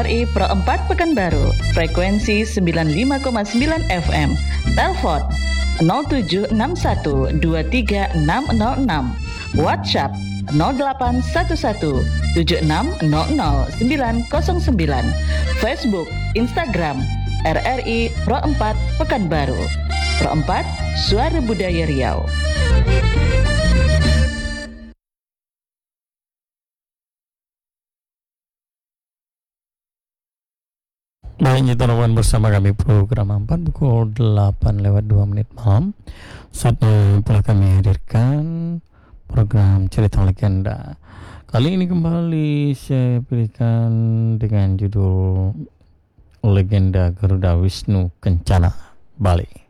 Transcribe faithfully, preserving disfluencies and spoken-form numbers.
R I Pro empat Pekanbaru, frekuensi sembilan puluh lima koma sembilan F M. Telepon nol tujuh enam satu dua tiga enam nol enam. WhatsApp nol delapan satu satu tujuh enam nol nol sembilan nol sembilan. Facebook, Instagram R R I Pro empat Pekanbaru. Pro empat, Suara Budaya Riau. Baik, teman-teman, bersama kami program empat pukul delapan lewat dua menit malam. Saatnya telah kami hadirkan program Cerita Legenda. Kali ini kembali saya pilihkan dengan judul Legenda Garuda Wisnu Kencana Bali.